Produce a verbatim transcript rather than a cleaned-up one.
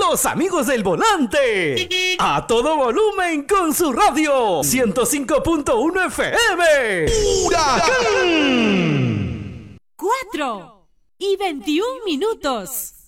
los amigos del volante. A todo volumen con su radio. ciento cinco punto uno F M. ¡Huracán! Cuatro y veintiún minutos.